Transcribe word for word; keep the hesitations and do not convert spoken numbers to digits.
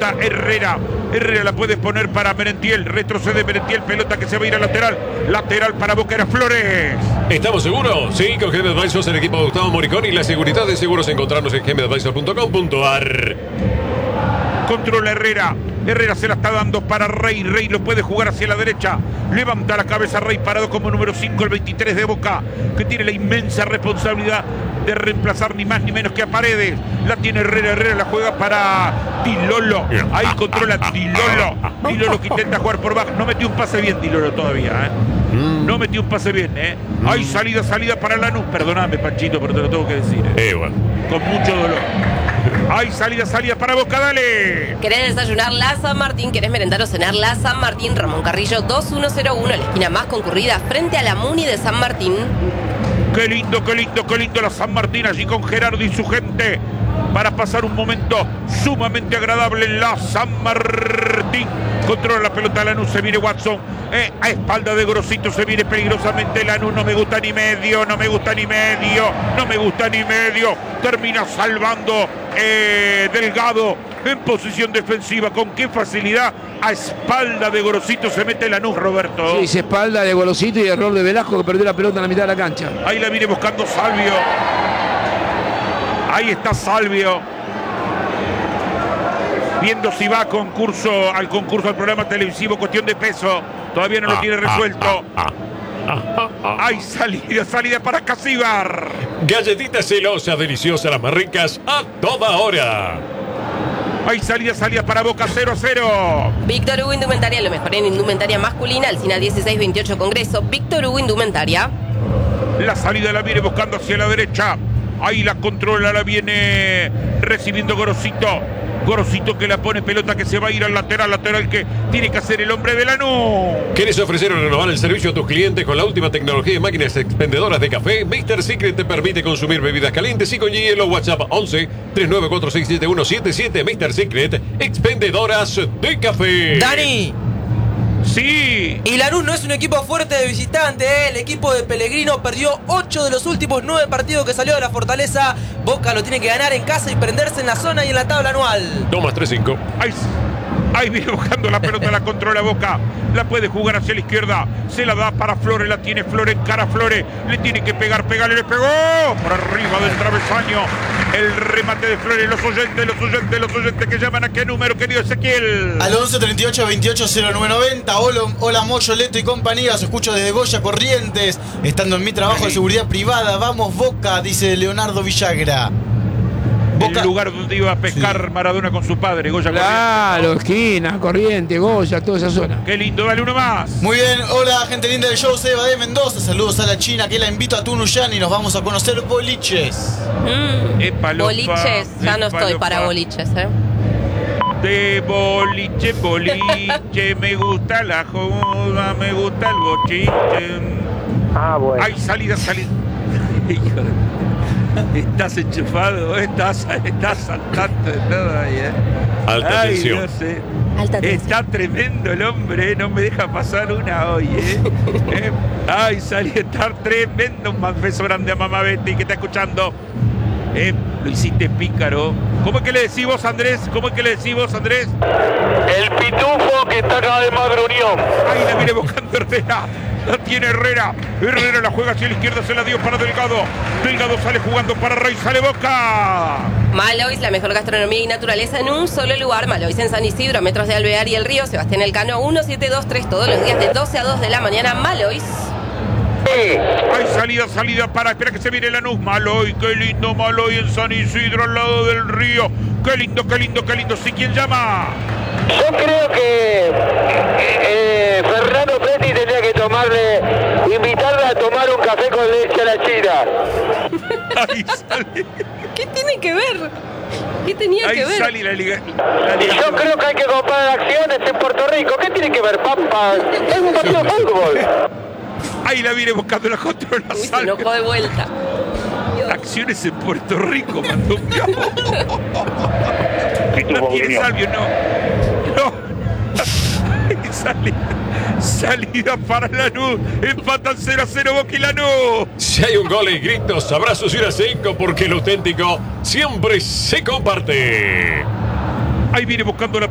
pelota Herrera. Herrera la puede poner para Merentiel. Retrocede Merentiel, pelota que se va a ir a lateral. Lateral para Boca, era Flores. ¿Estamos seguros? Sí, con G M Advisors, el equipo de Gustavo Moricón y la seguridad de seguros encontrarnos en g m advisor punto com punto a r. Controla Herrera. Herrera se la está dando para Rey. Rey lo puede jugar hacia la derecha. Levanta la cabeza Rey, parado como número cinco, el veintitrés de Boca, que tiene la inmensa responsabilidad de reemplazar ni más ni menos que a Paredes. La tiene Herrera. Herrera la juega para Dilolo. Ahí controla Dilolo. Dilolo que intenta jugar por baja. No metió un pase bien Dilolo todavía, ¿eh? No metió un pase bien, ¿eh? Hay salida, salida para Lanús. Perdóname, Panchito, pero te lo tengo que decir, ¿eh? Eh, bueno. Con mucho dolor. Hay salida, salida para Boca, dale. ¿Querés desayunar la San Martín? ¿Querés merendar o cenar la San Martín? Ramón Carrillo dos mil ciento uno, la esquina más concurrida frente a la Muni de San Martín. Qué lindo, qué lindo, qué lindo la San Martín allí con Gerardo y su gente para pasar un momento sumamente agradable en la San Martín. Controla la pelota Lanús, se viene Watson, eh, a espalda de Grosito, se viene peligrosamente Lanús, no me gusta ni medio, no me gusta ni medio, no me gusta ni medio, termina salvando eh, Delgado en posición defensiva, con qué facilidad, a espalda de Grosito se mete Lanús, Roberto. Sí, se espalda de Golosito y error de Velasco que perdió la pelota en la mitad de la cancha. Ahí la viene buscando Salvio, ahí está Salvio, viendo si va a concurso, al concurso, al programa televisivo Cuestión de Peso. Todavía no lo tiene resuelto. Hay salida, salida para Casibar. Galletitas celosas, deliciosas, las más ricas a toda hora. Hay salida, salida para Boca, cero a cero. Víctor Hugo Indumentaria, lo mejor en indumentaria masculina. Alcina dieciséis veintiocho Congreso. Víctor Hugo Indumentaria. La salida la viene buscando hacia la derecha. Ahí la controla, la viene recibiendo Gorosito. Gorosito que la pone, pelota que se va a ir al lateral, lateral que tiene que hacer el hombre de Lanús. ¿Quieres ofrecer o renovar el servicio a tus clientes con la última tecnología de máquinas expendedoras de café? mister Secret te permite consumir bebidas calientes y con hielo. WhatsApp once, treinta y nueve cuarenta y seis setenta y uno setenta y siete. mister Secret, expendedoras de café. Dani. Sí. Y Lanús no es un equipo fuerte de visitante, ¿eh? El equipo de Pellegrino perdió ocho de los últimos nueve partidos que salió de la Fortaleza. Boca lo tiene que ganar en casa y prenderse en la zona y en la tabla anual. Tomas tres cinco. Ahí, ahí viene buscando la pelota, la controla Boca. La puede jugar hacia la izquierda. Se la da para Flores, la tiene Flores, cara a Flores. Le tiene que pegar, pegarle, le pegó. Por arriba del travesaño. El remate de Flores, los oyentes, los oyentes, los oyentes que llaman a qué número, querido Ezequiel. Al once treinta y ocho veintiocho cero nueve noventa. Hola, hola Moyo, Leto y compañía. Os escucho desde Goya Corrientes, estando en mi trabajo de seguridad privada. Vamos Boca, dice Leonardo Villagra. Boca. El lugar donde iba a pescar sí. Maradona con su padre, Goya Corrientes. Claro, esquina, Corrientes, Goya, toda esa zona. Qué lindo, dale uno más. Muy bien, hola gente linda del show, Seba de Mendoza. Saludos a la China, que la invito a Tunuyán y nos vamos a conocer boliches. Mm. Epa, lopa, boliches, ya no epa, estoy lopa. para boliches, ¿eh? De boliche, boliche, me gusta la joda, me gusta el bochiche. Ah, bueno. Hay salida, salida. Hijo de... Estás enchufado, estás, estás saltando de todo ahí, ¿eh? Alta Ay, tensión. no sé. Alta tensión. Está tremendo el hombre, ¿eh? No me deja pasar una hoy, ¿eh? ¿Eh? Ay, salí a estar tremendo. Un beso grande a mamá Betty que está escuchando. ¿Eh? Lo hiciste pícaro. ¿Cómo es que le decís vos, Andrés? ¿Cómo es que le decís vos, Andrés? El pitufo que está acá de Madre Unión. Ahí la viene buscando Herrera. La tiene Herrera. Herrera la juega hacia la izquierda, se la dio para Delgado. Delgado sale jugando para Rey, sale Boca. Malois, la mejor gastronomía y naturaleza en un solo lugar. Malois en San Isidro, a metros de Alvear y el Río. Sebastián Elcano, uno siete dos tres, todos los días de doce a dos de la mañana. Malois. Hay salida, salida para, espera que se viene Lanús. Maloy, qué lindo Maloy en San Isidro, al lado del río. Qué lindo, qué lindo, qué lindo. ¿Sí, quién llama? Yo creo que eh, Fernando Preti tendría que tomarle, invitarle a tomar un café con leche a la China. Ahí sale. ¿Qué tiene que ver? ¿Qué tenía Ahí que ver? sale la liga. La liga. Y yo creo que hay que comprar acciones en Puerto Rico. ¿Qué tiene que ver, papá? Es un partido de fútbol. Ahí la viene buscando la controla. Uy, se enojó de vuelta. Acciones en Puerto Rico, mandó un cabo. No tiene Salvio, no. No. Salida, salida para Lanús. Empatan cero a cero Boca y Lanús. Si hay un gol y gritos, abrazos y un cinco porque lo auténtico siempre se comparte. Ahí viene buscando la